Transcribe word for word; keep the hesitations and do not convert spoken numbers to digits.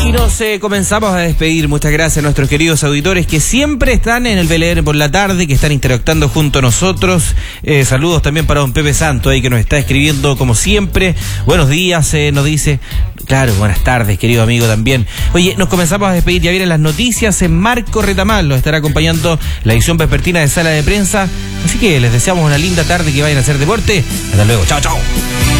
Y nos eh, comenzamos a despedir. Muchas gracias a nuestros queridos auditores que siempre están en el B L R por la tarde, que están interactuando junto a nosotros. Eh, saludos también para don Pepe Santo, ahí que nos está escribiendo como siempre. Buenos días, eh, nos dice. Claro, buenas tardes, querido amigo también. Oye, nos comenzamos a despedir. Ya vienen las noticias en Marco Retamal. Nos estará acompañando la edición vespertina de Sala de Prensa. Así que les deseamos una linda tarde, que vayan a hacer deporte. Hasta luego. Chao, chao.